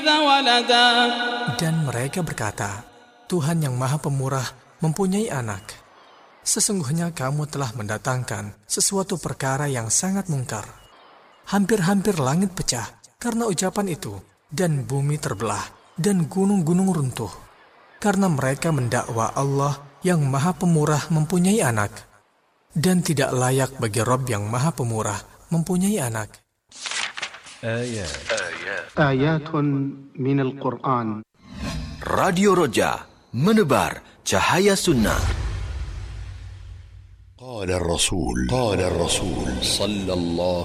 ولدا. Dan mereka berkata, Tuhan yang Maha Pemurah mempunyai anak. Sesungguhnya kamu telah mendatangkan sesuatu perkara yang sangat mungkar. Hampir-hampir langit pecah karena ucapan itu, dan bumi terbelah, dan gunung-gunung runtuh. Karena mereka mendakwa Allah yang Maha Pemurah mempunyai anak. Dan tidak layak bagi Rabb yang Maha Pemurah mempunyai anak. Ayatun minal Qur'an. Radio Roja, menebar cahaya sunnah. قال الرسول صلى الله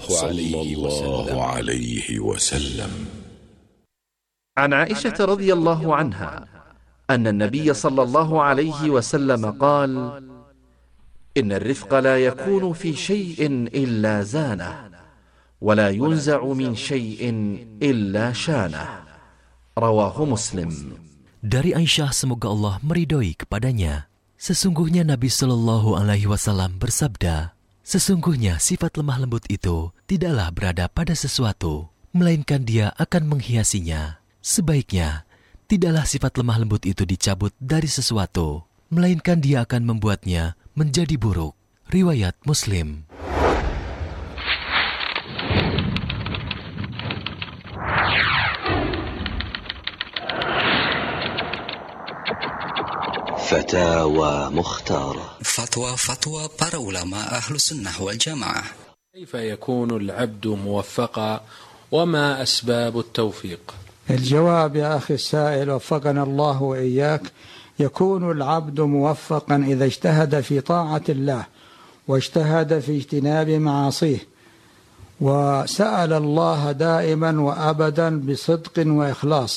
عليه وسلم عن عائشة رضي الله عنها أن النبي صلى الله عليه وسلم قال: إن الرفق لا يكون في شيء إلا زانه، ولا ينزع من شيء إلا شانه. رواه مسلم. Dari Aisyah, semoga Allah meridhoi kepadanya, sesungguhnya Nabi Shallallahu Alaihi Wasallam bersabda, sesungguhnya sifat lemah lembut itu tidaklah berada pada sesuatu, melainkan dia akan menghiasinya. Sebaiknya, tidaklah sifat lemah lembut itu dicabut dari sesuatu, melainkan dia akan membuatnya menjadi buruk. Riwayat Muslim. Fatawa Mukhtarah. فتوى para ulama ahlu sunnah wal jamaah. كيف يكون العبد موفقا وما أسباب التوفيق؟ الجواب يا أخي السائل وفقنا الله وإياك، يكون العبد موفقا إذا اجتهد في طاعة الله واجتهد في اجتناب معاصيه، وسأل الله دائما وأبدا بصدق وإخلاص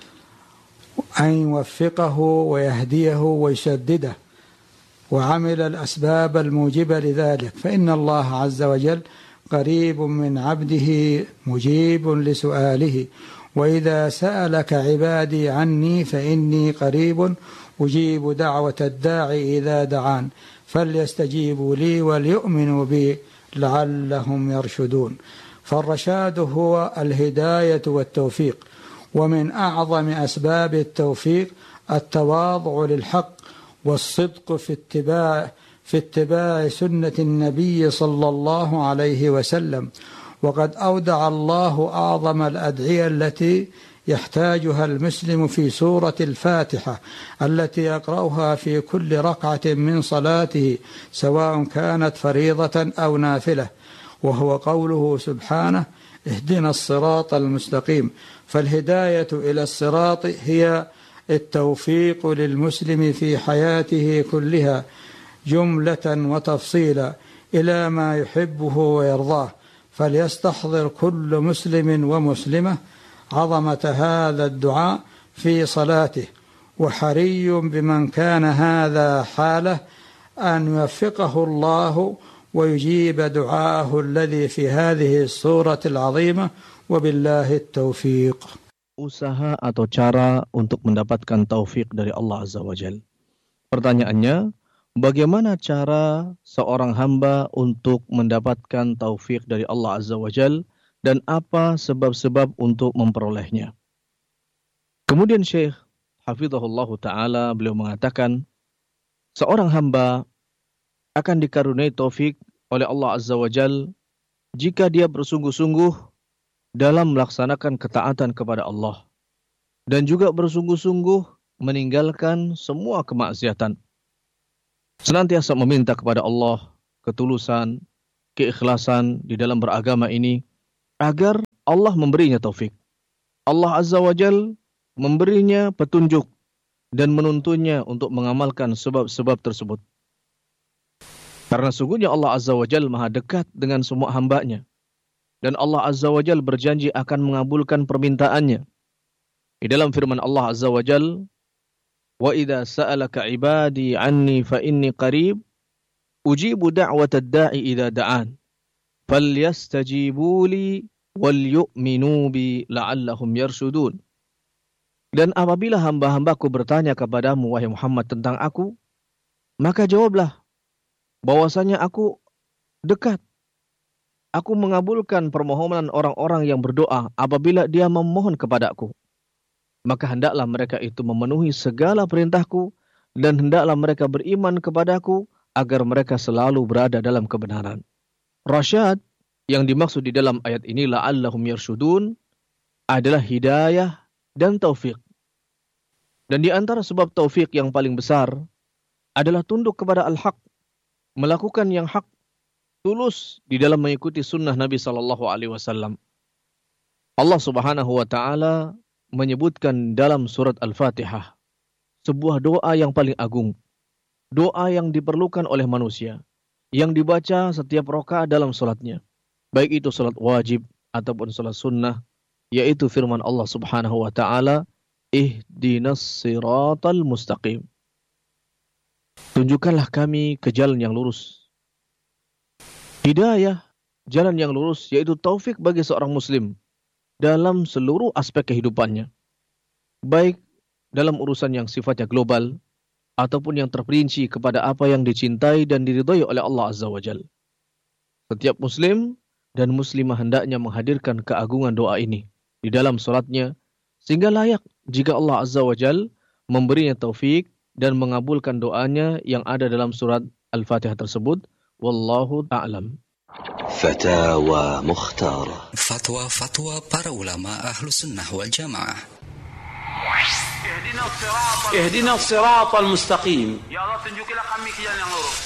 أن يوفقه ويهديه ويسدده، وعمل الأسباب الموجبة لذلك، فإن الله عز وجل قريب من عبده مجيب لسؤاله، وإذا سألك عبادي عني فإني قريب أجيب دعوة الداعي إذا دعان فليستجيبوا لي وليؤمنوا بي لعلهم يرشدون. فالرشاد هو الهداية والتوفيق، ومن أعظم أسباب التوفيق التواضع للحق والصدق في اتباع سنة النبي صلى الله عليه وسلم. وقد أودع الله أعظم الأدعية التي يحتاجها المسلم في سورة الفاتحة التي يقرأها في كل ركعة من صلاته سواء كانت فريضة أو نافلة، وهو قوله سبحانه: اهدنا الصراط المستقيم. فالهداية إلى الصراط هي التوفيق للمسلم في حياته كلها جملة وتفصيلا إلى ما يحبه ويرضاه، فليستحضر كل مسلم ومسلمة عظمة هذا الدعاء في صلاته، وحري بمن كان هذا حاله أن يوفقه الله ويجيب دعاءه الذي في هذه السورة العظيمة، وبالله التوفيق. Usaha atau cara untuk mendapatkan taufik dari Allah Azza wa Jalla. Pertanyaannya, bagaimana cara seorang hamba untuk mendapatkan taufik dari Allah Azza wa Jalla dan apa sebab-sebab untuk memperolehnya? Kemudian Syekh Hafizahullah Ta'ala beliau mengatakan, seorang hamba akan dikaruniai taufik oleh Allah Azza wa Jalla jika dia bersungguh-sungguh dalam melaksanakan ketaatan kepada Allah dan juga bersungguh-sungguh meninggalkan semua kemaksiatan. Senantiasa meminta kepada Allah ketulusan, keikhlasan di dalam beragama ini agar Allah memberinya taufik. Allah Azza wa Jal memberinya petunjuk dan menuntunnya untuk mengamalkan sebab-sebab tersebut. Karena sungguhnya Allah Azza wa Jal maha dekat dengan semua hambanya. Dan Allah Azza wa Jal berjanji akan mengabulkan permintaannya. Di dalam firman Allah Azza wa Jal, wa idza sa'alaka ibadi anni fa inni qarib ujibu da'watad da'i idza da'an falyastajibu li wal yu'minu bi la'allahum yarshudun. Dan apabila hamba-hambaku bertanya kepadamu wahai Muhammad tentang aku, maka jawablah bahwasanya aku dekat. Aku mengabulkan permohonan orang-orang yang berdoa apabila dia memohon kepadaku. maka hendaklah mereka itu memenuhi segala perintahku dan hendaklah mereka beriman kepadaku agar mereka selalu berada dalam kebenaran. Rasyad yang dimaksud di dalam ayat ini la'allahum yarshudun adalah hidayah dan taufik. Dan di antara sebab taufik yang paling besar adalah tunduk kepada al-haq, melakukan yang hak, tulus di dalam mengikuti sunnah Nabi SAW. Allah Subhanahu wa Ta'ala menyebutkan dalam surat Al-Fatihah sebuah doa yang paling agung, doa yang diperlukan oleh manusia, yang dibaca setiap rakaat dalam salatnya, baik itu salat wajib ataupun salat sunnah, yaitu firman Allah Subhanahu wa Ta'ala, ihdinas siratal mustaqim. Tunjukkanlah kami ke jalan yang lurus. Hidayah, jalan yang lurus, yaitu taufik bagi seorang muslim dalam seluruh aspek kehidupannya. Baik dalam urusan yang sifatnya global, ataupun yang terperinci kepada apa yang dicintai dan diridhai oleh Allah Azza wa Jalla. Setiap muslim dan muslimah hendaknya menghadirkan keagungan doa ini di dalam salatnya, sehingga layak jika Allah Azza wa Jalla memberinya taufik dan mengabulkan doanya yang ada dalam surat Al-Fatihah tersebut. Wallahu a'lam. Fatawa Mukhtara. Fatwa para ulama Ahlus Sunnah wal Jamaah. Ihdina as-siratal mustaqim. Ya Allah, tunjukilah kami ke jalan yang lurus.